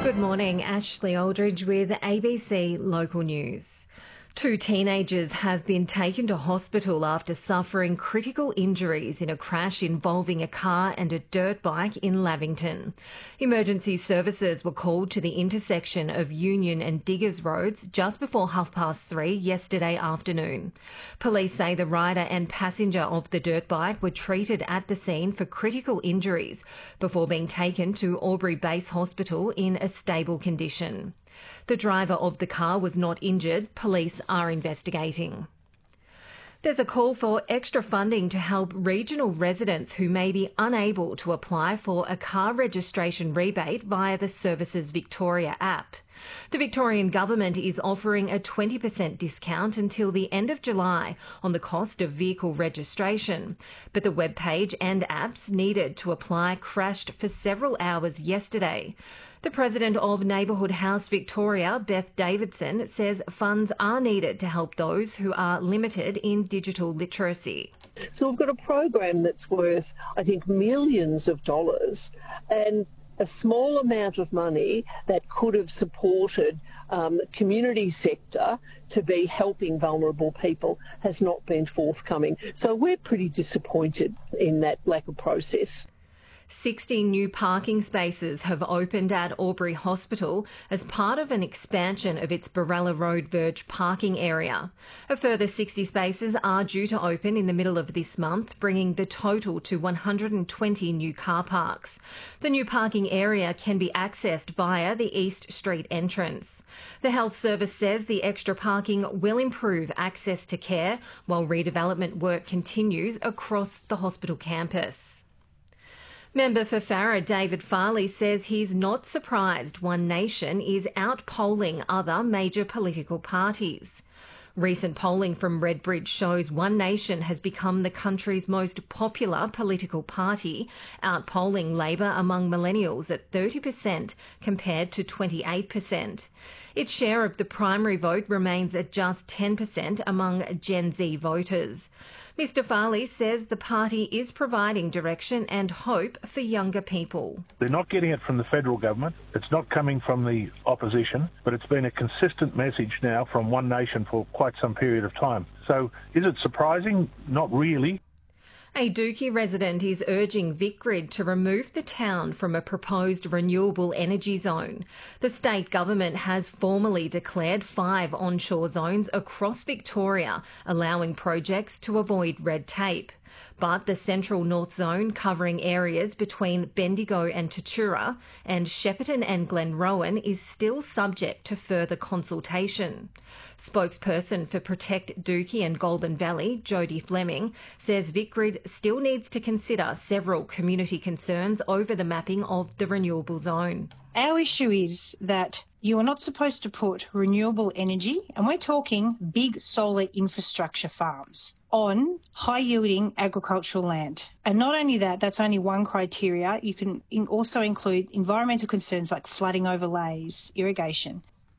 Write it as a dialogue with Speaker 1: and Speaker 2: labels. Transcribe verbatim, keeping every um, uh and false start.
Speaker 1: Good morning, Ashley Aldridge with A B C Local News. Two teenagers have been taken to hospital after suffering critical injuries in a crash involving a car and a dirt bike in Lavington. Emergency services were called to the intersection of Union and Diggers Roads just before half past three yesterday afternoon. Police say the rider and passenger of the dirt bike were treated at the scene for critical injuries before being taken to Albury Base Hospital in a stable condition. The driver of the car was not injured. Police are investigating. There's a call for extra funding to help regional residents who may be unable to apply for a car registration rebate via the Services Victoria app. The Victorian Government is offering a twenty percent discount until the end of July on the cost of vehicle registration, but the webpage and apps needed to apply crashed for several hours yesterday. The President of Neighbourhood House Victoria, Beth Davidson, says funds are needed to help those who are limited in digital literacy.
Speaker 2: So we've got a program that's worth, I think, millions of dollars, and a small amount of money that could have supported um, the community sector to be helping vulnerable people has not been forthcoming. So we're pretty disappointed in that lack of process.
Speaker 1: sixty new parking spaces have opened at Albury Hospital as part of an expansion of its Barella Road Verge parking area. A further sixty spaces are due to open in the middle of this month, bringing the total to one hundred twenty new car parks. The new parking area can be accessed via the East Street entrance. The Health Service says the extra parking will improve access to care while redevelopment work continues across the hospital campus. Member for Farrer, David Farley, says he's not surprised One Nation is outpolling other major political parties. Recent polling from Redbridge shows One Nation has become the country's most popular political party, outpolling Labor among millennials at thirty percent compared to twenty-eight percent. Its share of the primary vote remains at just ten percent among Gen Z voters. Mister Farley says the party is providing direction and hope for younger people.
Speaker 3: They're not getting it from the federal government. It's not coming from the opposition, but it's been a consistent message now from One Nation for quite some period of time. So is it surprising? Not really.
Speaker 1: A Dookie resident is urging VicGrid to remove the town from a proposed renewable energy zone. The state government has formally declared five onshore zones across Victoria, allowing projects to avoid red tape. But the Central North Zone, covering areas between Bendigo and Tatura and Shepparton and Glenrowan, is still subject to further consultation. Spokesperson for Protect Dookie and Golden Valley, Jodie Fleming, says VicGrid still needs to consider several community concerns over the mapping of the renewable zone.
Speaker 4: Our issue is that you are not supposed to put renewable energy, and we're talking big solar infrastructure farms, on high-yielding agricultural land. And not only that, that's only one criteria. You can also include environmental concerns like flooding overlays, irrigation.